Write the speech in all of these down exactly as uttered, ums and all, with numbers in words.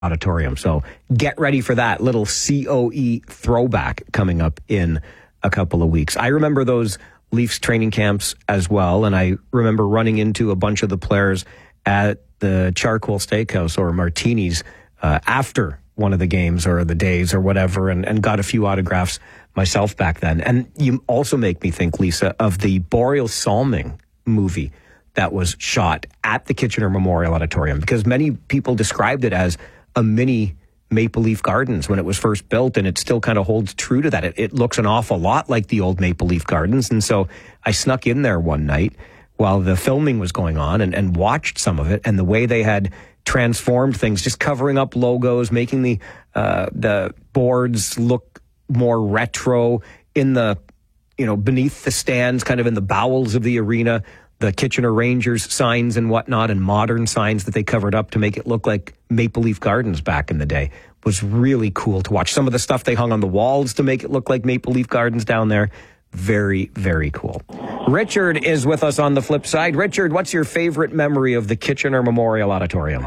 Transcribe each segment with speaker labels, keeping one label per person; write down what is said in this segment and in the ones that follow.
Speaker 1: Auditorium. So get ready for that little C O E throwback coming up in a couple of weeks. I remember those Leafs training camps as well, and I remember running into a bunch of the players at the Charcoal Steakhouse or Martini's uh, after one of the games or the days or whatever, and, and got a few autographs myself back then. And you also make me think, Lisa, of the Boreal Salming movie that was shot at the Kitchener Memorial Auditorium, because many people described it as a mini Maple Leaf Gardens when it was first built, and it still kind of holds true to that. It, it looks an awful lot like the old Maple Leaf Gardens. And so I snuck in there one night while the filming was going on and, and watched some of it, and the way they had transformed things, just covering up logos, making the uh, the boards look more retro in the, you know, beneath the stands, kind of in the bowels of the arena, the Kitchener Rangers signs and whatnot, and modern signs that they covered up to make it look like Maple Leaf Gardens back in the day, was really cool to watch. Some of the stuff they hung on the walls to make it look like Maple Leaf Gardens down there, very, very cool. Richard is with us on the flip side. Richard, what's your favorite memory of the Kitchener Memorial Auditorium?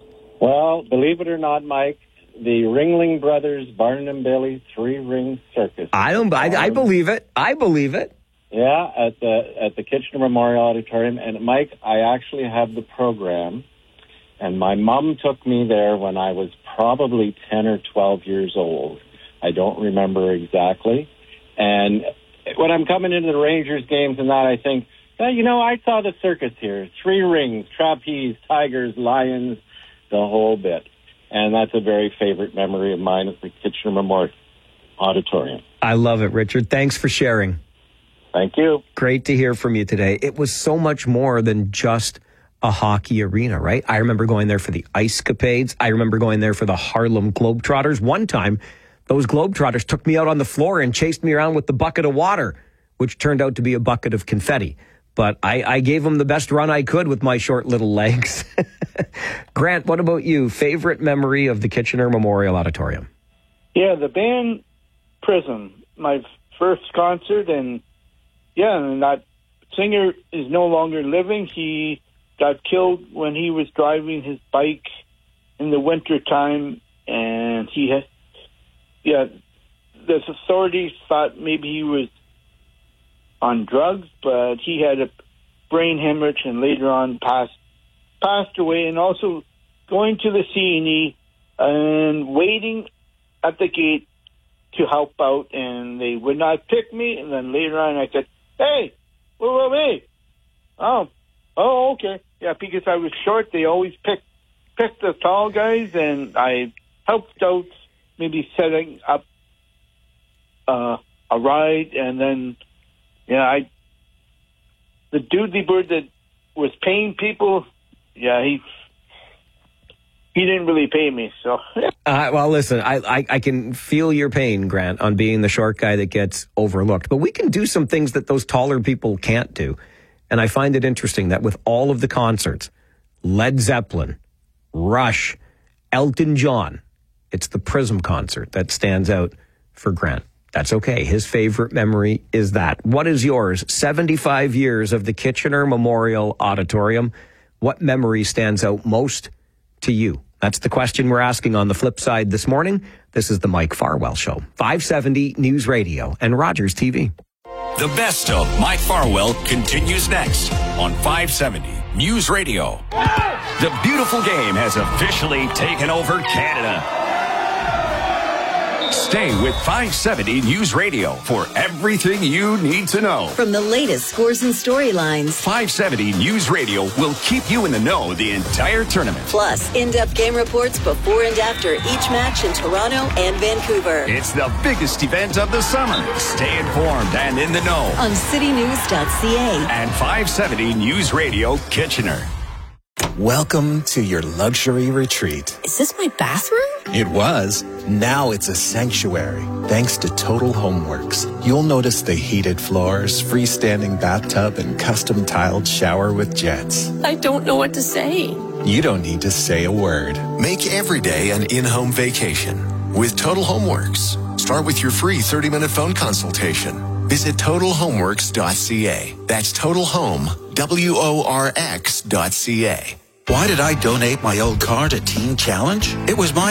Speaker 2: Well, believe it or not, Mike, the Ringling Brothers Barnum and Bailey Three Ring Circus.
Speaker 1: I don't. I, I believe it. I believe it.
Speaker 2: Yeah, at the at the Kitchener Memorial Auditorium. And Mike, I actually have the program, and my mom took me there when I was probably ten or twelve years old. I don't remember exactly. And when I'm coming into the Rangers games and that, I think, well, you know, I saw the circus here. Three rings, trapeze, tigers, lions, the whole bit. And that's a very favorite memory of mine at the Kitchener Memorial Auditorium.
Speaker 1: I love it, Richard. Thanks for sharing.
Speaker 2: Thank you.
Speaker 1: Great to hear from you today. It was so much more than just a hockey arena, right? I remember going there for the Ice-Capades. I remember going there for the Harlem Globetrotters. One time, those Globetrotters took me out on the floor and chased me around with the bucket of water, which turned out to be a bucket of confetti. But I, I gave them the best run I could with my short little legs. Grant, what about you? Favorite memory of the Kitchener Memorial Auditorium?
Speaker 3: Yeah, the band Prism, my first concert, and yeah, and that singer is no longer living. He got killed when he was driving his bike in the winter time, and he had, yeah, the authorities thought maybe he was on drugs, but he had a brain hemorrhage and later on passed passed away. And also going to the C and E and waiting at the gate to help out, and they would not pick me. And then later on I said, hey, what about me? Oh, oh, okay. Yeah, because I was short, they always picked picked the tall guys, and I helped out maybe setting up uh, a ride, and then yeah, I the dude bird that was paying people, yeah, he he didn't really pay me. So
Speaker 1: uh, well, listen, I, I I can feel your pain, Grant, on being the short guy that gets overlooked. But we can do some things that those taller people can't do, and I find it interesting that with all of the concerts, Led Zeppelin, Rush, Elton John, it's the Prism concert that stands out for Grant. That's okay. His favorite memory is that. What is yours? seventy-five years of the Kitchener Memorial Auditorium. What memory stands out most to you? That's the question we're asking on the flip side this morning. This is the Mike Farwell Show. five seventy News Radio and Rogers T V.
Speaker 4: The best of Mike Farwell continues next on five seventy News Radio. The beautiful game has officially taken over Canada. Stay with five seventy News Radio for everything you need to know.
Speaker 5: From the latest scores and storylines,
Speaker 4: five seventy News Radio will keep you in the know the entire tournament.
Speaker 5: Plus, in-depth game reports before and after each match in Toronto and Vancouver.
Speaker 4: It's the biggest event of the summer. Stay informed and in the know
Speaker 5: on city news dot c a
Speaker 4: and five seventy News Radio Kitchener.
Speaker 6: Welcome to your luxury retreat.
Speaker 5: Is this my bathroom?
Speaker 6: It was. Now it's a sanctuary. Thanks to Total Homeworks. You'll notice the heated floors, freestanding bathtub, and custom tiled shower with jets.
Speaker 5: I don't know what to say.
Speaker 6: You don't need to say a word.
Speaker 7: Make every day an in-home vacation with Total Homeworks. Start with your free thirty-minute phone consultation. Visit total homeworks dot c a. That's Total Home, W O R X dot C A.
Speaker 8: Why did I donate my old car to Teen Challenge? It was my